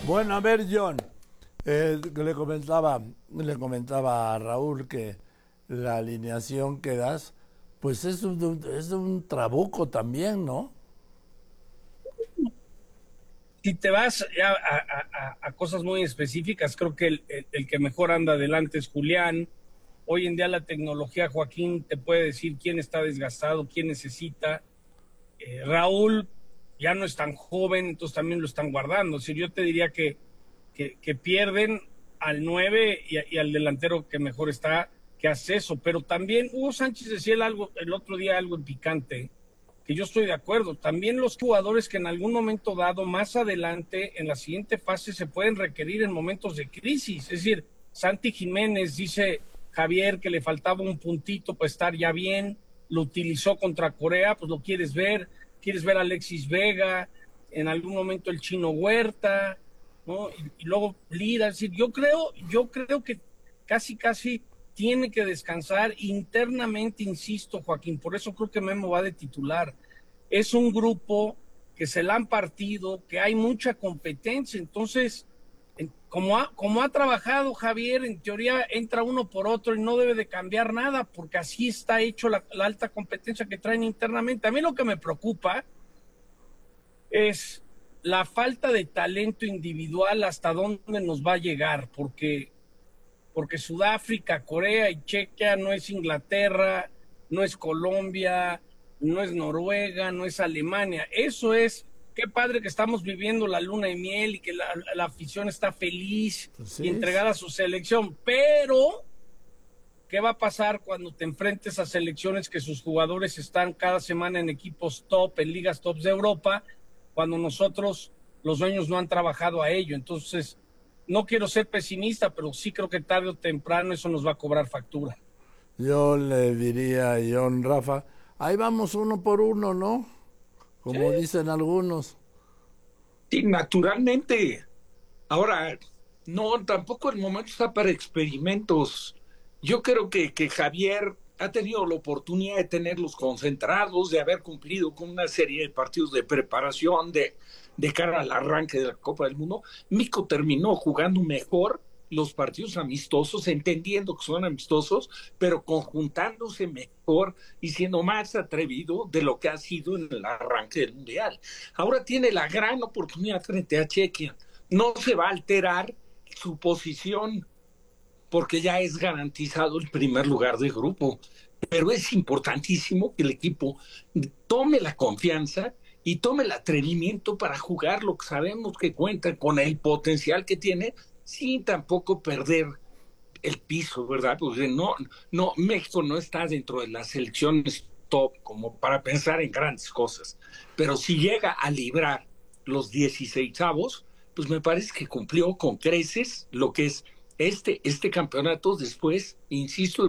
Bueno, a ver, John, que le comentaba a Raúl que la alineación que das, pues es un trabuco también, ¿no? Si te vas ya a cosas muy específicas, creo que el que mejor anda adelante es Julián. Hoy en día la tecnología, Joaquín, te puede decir quién está desgastado, quién necesita. Raúl ya no es tan joven, entonces también lo están guardando. Si yo te diría que pierden al 9 y al delantero que mejor está, que hace eso. Pero también Hugo Sánchez decía el otro día algo en picante, que yo estoy de acuerdo. También los jugadores que en algún momento dado, más adelante, en la siguiente fase, se pueden requerir en momentos de crisis. Es decir, Santi Jiménez, dice Javier, que le faltaba un puntito para estar ya bien, lo utilizó contra Corea, pues lo quieres ver a Alexis Vega, en algún momento el Chino Huerta, ¿no? Y luego Lira, es decir, yo creo que casi tiene que descansar internamente, insisto, Joaquín, por eso creo que Memo va de titular. Es un grupo que se la han partido, que hay mucha competencia, entonces, como ha trabajado Javier, en teoría entra uno por otro y no debe de cambiar nada, porque así está hecho la alta competencia que traen internamente. A mí lo que me preocupa es la falta de talento individual, hasta dónde nos va a llegar, porque Sudáfrica, Corea y Chequia no es Inglaterra, no es Colombia, no es Noruega, no es Alemania. Eso es, qué padre que estamos viviendo la luna de miel y que la afición está feliz Pues y sí. entregada a su selección, pero ¿qué va a pasar cuando te enfrentes a selecciones que sus jugadores están cada semana en equipos top, en ligas tops de Europa, cuando nosotros, los dueños, no han trabajado a ello? Entonces, no quiero ser pesimista, pero sí creo que tarde o temprano eso nos va a cobrar factura. Yo le diría a John Rafa, ahí vamos uno por uno, ¿no? Sí, Como dicen algunos. Sí, naturalmente. Ahora, no, tampoco el momento está para experimentos. Yo creo que Javier ha tenido la oportunidad de tenerlos concentrados, de haber cumplido con una serie de partidos de preparación de cara al arranque de la Copa del Mundo. Mico terminó jugando mejor los partidos amistosos, entendiendo que son amistosos, pero conjuntándose mejor y siendo más atrevido de lo que ha sido en el arranque del Mundial. Ahora tiene la gran oportunidad frente a Chequia. No se va a alterar su posición porque ya es garantizado el primer lugar de grupo. Pero es importantísimo que el equipo tome la confianza y tome el atrevimiento para jugar lo que sabemos que cuenta con el potencial que tiene sin tampoco perder el piso, ¿verdad? Porque no, México no está dentro de las selecciones top como para pensar en grandes cosas, pero si llega a librar los 16avos, pues me parece que cumplió con creces lo que es este campeonato después, insisto,